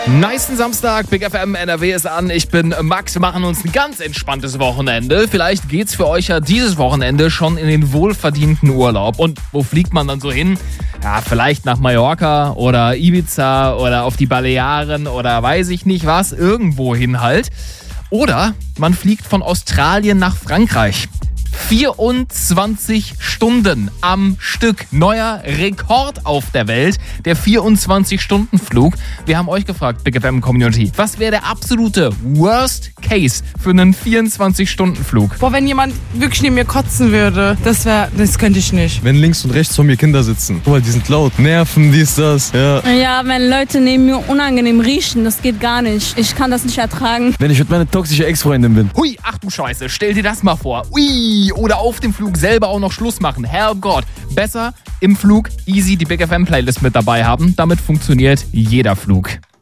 Nicen Samstag, Big FM NRW ist an. Ich bin Max, wir machen uns ein ganz entspanntes Wochenende. Vielleicht geht's für euch ja dieses Wochenende schon in den wohlverdienten Urlaub. Und wo fliegt man dann so hin? Ja, vielleicht nach Mallorca oder Ibiza oder auf die Balearen oder weiß ich nicht was, irgendwo hin halt. Oder man fliegt von Australien nach Frankreich. 24 Stunden am Stück. Neuer Rekord auf der Welt. Der 24-Stunden-Flug. Wir haben euch gefragt, Big FM Community, was wäre der absolute Worst Case für einen 24-Stunden-Flug? Boah, wenn jemand wirklich neben mir kotzen würde, das könnte ich nicht. Wenn links und rechts von mir Kinder sitzen. Guck mal, die sind laut. Nerven, dies, das. Ja, wenn Leute neben mir unangenehm riechen, das geht gar nicht. Ich kann das nicht ertragen. Wenn ich mit meiner toxischen Ex-Freundin bin. Hui, ach du Scheiße, stell dir das mal vor. Ui, oder auf dem Flug selber auch noch Schluss machen. Herrgott, besser im Flug easy die Big FM Playlist mit dabei haben. Damit funktioniert jeder Flug.